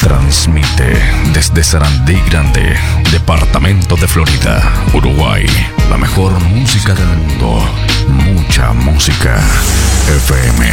Transmite desde Sarandí Grande, departamento de Florida, Uruguay. La mejor música del mundo. Mucha música. FM